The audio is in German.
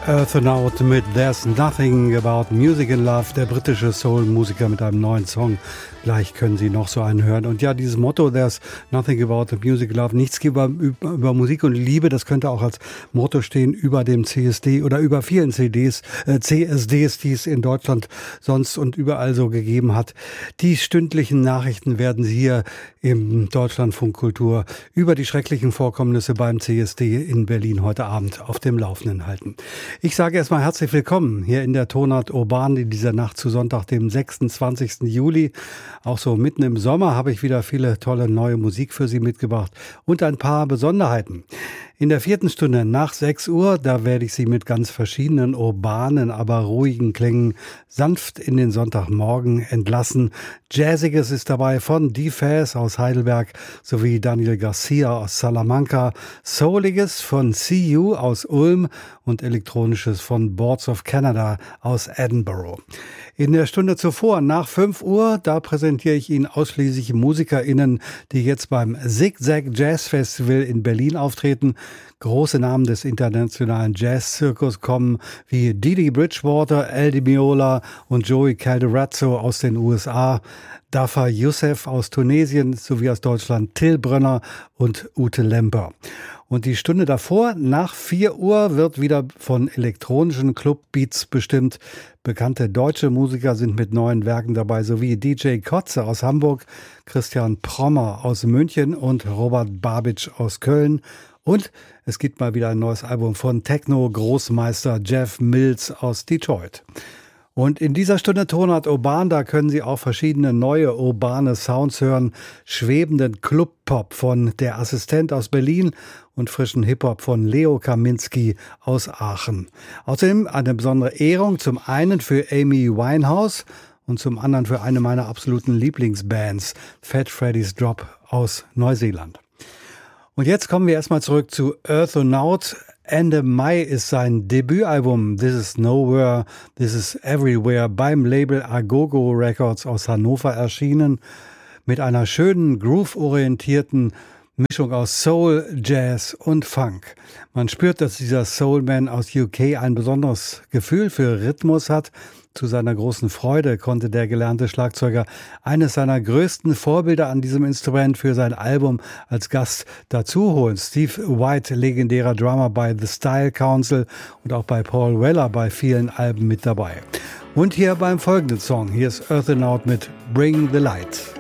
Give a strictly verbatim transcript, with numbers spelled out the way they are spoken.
Earthanaut mit There's Nothing About Music in Love, der britische Soul-Musiker mit einem neuen Song. Gleich können Sie noch so einen hören. Und ja, dieses Motto, There's Nothing About the Music in Love, nichts über, über, über Musik und Liebe, das könnte auch als Motto stehen über dem C S D oder über vielen C Ds, äh, C S Ds, die es in Deutschland sonst und überall so gegeben hat. Die stündlichen Nachrichten werden Sie hier im Deutschlandfunk Kultur über die schrecklichen Vorkommnisse beim C S D in Berlin heute Abend auf dem Laufenden halten. Ich sage erstmal herzlich willkommen hier in der Tonart Urban in dieser Nacht zu Sonntag, dem sechsundzwanzigsten Juli. Auch so mitten im Sommer habe ich wieder viele tolle neue Musik für Sie mitgebracht und ein paar Besonderheiten. In der vierten Stunde nach sechs Uhr, da werde ich Sie mit ganz verschiedenen urbanen, aber ruhigen Klängen sanft in den Sonntagmorgen entlassen. Jazziges ist dabei von D-Faz aus Heidelberg sowie Daniel Garcia aus Salamanca, Souliges von C U aus Ulm und Elektronisches von Boards of Canada aus Edinburgh. In der Stunde zuvor, nach fünf Uhr, da präsentiere ich Ihnen ausschließlich MusikerInnen, die jetzt beim Zigzag Jazz Festival in Berlin auftreten. Große Namen des internationalen Jazz-Zirkus kommen wie Didi Bridgewater, El Di Meola und Joey Calderazzo aus den U S A, Dafa Youssef aus Tunesien sowie aus Deutschland Till Brönner und Ute Lemper. Und die Stunde davor, nach vier Uhr, wird wieder von elektronischen Clubbeats bestimmt. Bekannte deutsche Musiker sind mit neuen Werken dabei, sowie D J Kotze aus Hamburg, Christian Prommer aus München und Robert Babitsch aus Köln. Und es gibt mal wieder ein neues Album von Techno-Großmeister Jeff Mills aus Detroit. Und in dieser Stunde Tonart Urban, da können Sie auch verschiedene neue urbane Sounds hören, schwebenden Club-Pop von Der Assistent aus Berlin und frischen Hip-Hop von Leo Kaminski aus Aachen. Außerdem eine besondere Ehrung, zum einen für Amy Winehouse und zum anderen für eine meiner absoluten Lieblingsbands, Fat Freddy's Drop aus Neuseeland. Und jetzt kommen wir erstmal zurück zu Earthanaut. Ende Mai ist sein Debütalbum This Is Nowhere, This Is Everywhere beim Label Agogo Records aus Hannover erschienen. Mit einer schönen, groove-orientierten Mischung aus Soul, Jazz und Funk. Man spürt, dass dieser Soulman aus U K ein besonderes Gefühl für Rhythmus hat. Zu seiner großen Freude konnte der gelernte Schlagzeuger eines seiner größten Vorbilder an diesem Instrument für sein Album als Gast dazuholen. Steve White, legendärer Drummer bei The Style Council und auch bei Paul Weller bei vielen Alben mit dabei. Und hier beim folgenden Song, hier ist Earthanaut mit Bring the Light.